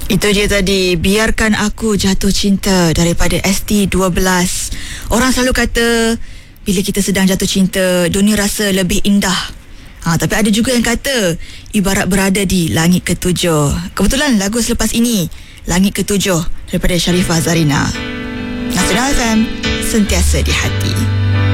Itu dia tadi, Biarkan Aku Jatuh Cinta daripada ST12. Orang selalu kata bila kita sedang jatuh cinta, dunia rasa lebih indah. Tapi ada juga yang kata ibarat berada di langit ketujuh. Kebetulan lagu selepas ini Langit Ketujuh daripada Sharifah Zarina. Nasional FM, sentiasa di hati.